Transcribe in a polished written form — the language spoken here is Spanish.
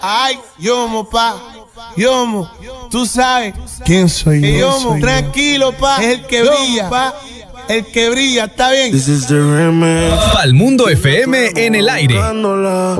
Ay, Yomo, pa, Yomo, tú sabes quién soy yo. Yomo, tranquilo, pa, es el que brilla, pa, el que brilla, está bien. This is the remix. Palmundo FM en el aire.